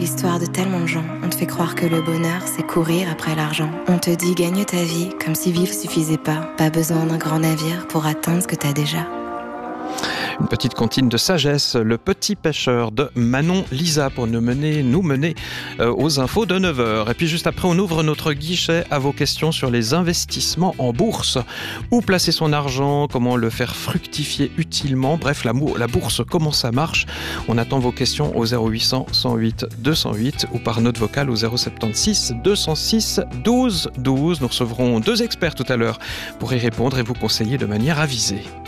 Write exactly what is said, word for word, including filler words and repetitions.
l'histoire de tellement de gens. On te fait croire que le bonheur, c'est courir après l'argent. On te dit gagne ta vie, comme si vivre suffisait pas. Pas besoin d'un grand navire pour atteindre ce que t'as déjà. Une petite comptine de sagesse, Le Petit Pêcheur de Manon Lisa pour nous mener, nous mener euh, aux infos de neuf heures. Et puis juste après, on ouvre notre guichet à vos questions sur les investissements en bourse. Où placer son argent, comment le faire fructifier utilement. Bref, la, la bourse, comment ça marche. On attend vos questions au zéro huit cents, cent huit, deux cent huit ou par note vocale au zéro soixante-seize, deux cent six, douze douze. Nous recevrons deux experts tout à l'heure pour y répondre et vous conseiller de manière avisée.